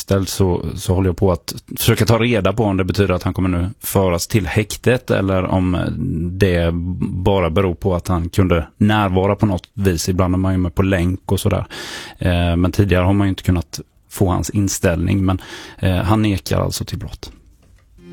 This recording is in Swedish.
verkställd så håller jag på att försöka ta reda på om det betyder att han kommer nu föras till häktet eller om det bara beror på att han kunde närvara på något vis. Ibland är man ju med på länk och sådär. Men tidigare har man ju inte kunnat få hans inställning, men han nekar alltså till brott.